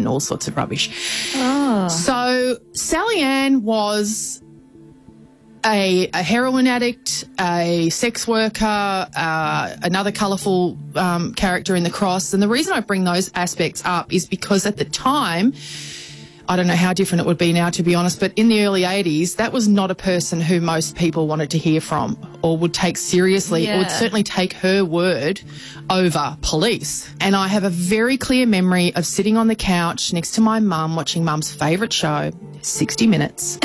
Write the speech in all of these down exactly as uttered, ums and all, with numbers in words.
and all sorts of rubbish. Oh. So Sally Ann was a, a heroin addict, a sex worker, uh, another colourful um, character in The Cross. And the reason I bring those aspects up is because at the time, I don't know how different it would be now, to be honest, but in the early eighties, that was not a person who most people wanted to hear from or would take seriously, Yeah. or would certainly take her word over police. And I have a very clear memory of sitting on the couch next to my mum watching mum's favourite show, sixty minutes,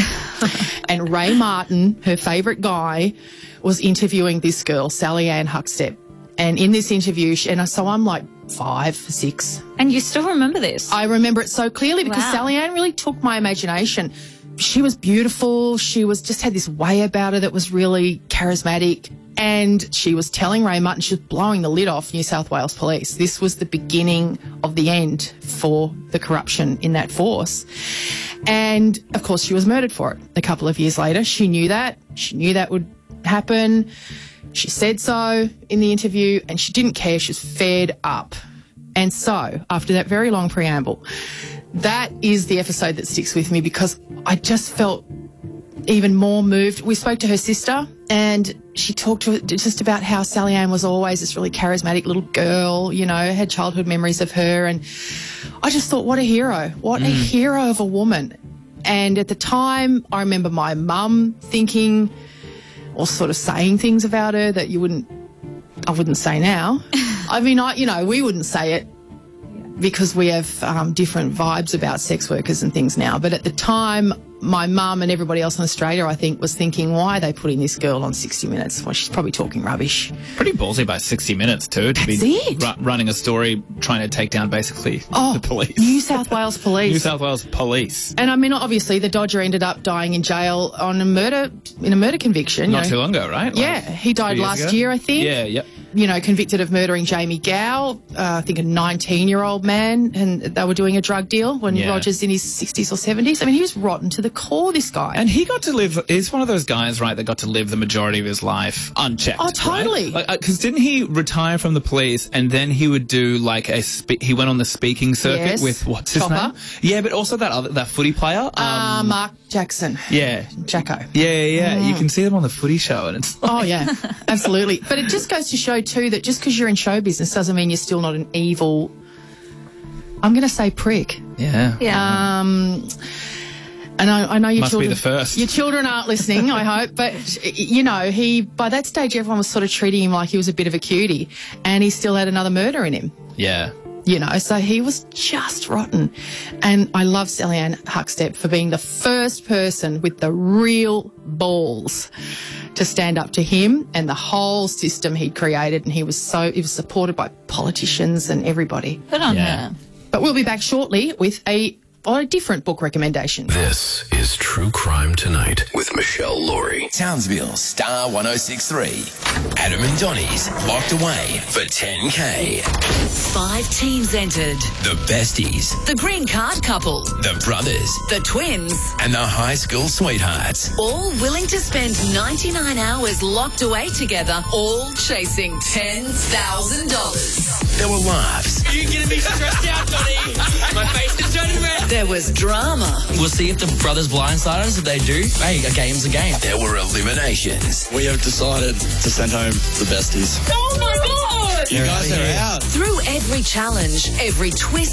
and Ray Martin, her favourite guy, was interviewing this girl, Sally Ann Huckstep. And in this interview, she, and so I'm like five, six. And you still remember this? I remember it so clearly because Wow. Sally Ann really took my imagination. She was beautiful. She was just had this way about her that was really charismatic. And she was telling Ray Martin, she was blowing the lid off New South Wales Police. This was the beginning of the end for the corruption in that force. And, of course, she was murdered for it a couple of years later. She knew that. She knew that would happen. She said so in the interview, and she didn't care. She was fed up. And so, after that very long preamble, that is the episode that sticks with me because I just felt even more moved. We spoke to her sister, and she talked to just about how Sally Ann was always this really charismatic little girl, you know, had childhood memories of her. And I just thought, what a hero. What Mm. a hero of a woman. And at the time, I remember my mum thinking or sort of saying things about her that you wouldn't, I wouldn't say now. I mean, I, you know, we wouldn't say it because we have um, different vibes about sex workers and things now. But at the time, my mum and everybody else in Australia, I think, was thinking, why are they putting this girl on sixty minutes? Well, she's probably talking rubbish. Pretty ballsy by sixty minutes too, to That's be it. ru- running a story trying to take down basically Oh, the police. New South Wales Police. New South Wales Police. And I mean, obviously, the Dodger ended up dying in jail on a murder, in a murder conviction. Not you too know. long ago, right? Like Yeah, he died two years last ago? year, I think. Yeah, yep. You know, convicted of murdering Jamie Gow, uh, I think a nineteen-year-old man, and they were doing a drug deal when Yeah. Roger's in his sixties or seventies. I mean, he was rotten to the core, this guy. And he got to live, he's one of those guys, right, that got to live the majority of his life unchecked. Oh, totally. Because right? like, didn't he retire from the police and then he would do like a, spe- he went on the speaking circuit Yes. with, what's his Chopper. name? Yeah, but also that other, that footy player. Um, uh, Mark Jackson. yeah. Jacko. Yeah, yeah, yeah. You can see them on the footy show and it's like, Oh, yeah, absolutely. But it just goes to show, too, that just because you're in show business doesn't mean you're still not an evil, I'm going to say prick. yeah. Yeah. Um, and I, I know your Must be children, the first. your children aren't listening, I hope. But you know, he by that stage, everyone was sort of treating him like he was a bit of a cutie, and he still had another murder in him. Yeah. You know, so he was just rotten. And I love Sally Ann Huckstep for being the first person with the real balls to stand up to him and the whole system he'd created. And he was so he was supported by politicians and everybody. Good on Yeah. her. But we'll be back shortly with a or a different book recommendation. This is True Crime Tonight with Michelle Laurie. Townsville Star one oh six point three. Adam and Donnie's locked away for ten K. Five teams entered. The besties, The green card couple, the brothers, the twins, and the high school sweethearts. all willing to spend ninety-nine hours locked away together, all chasing ten thousand dollars. There were laughs. You're going to be stressed out, Donnie. My face is turning red. There was drama. We'll see if the brothers blindside us. If they do, hey, a game's a game. There were eliminations. We have decided to send home the besties. Oh, my God. You guys are out. Through every challenge, every twist,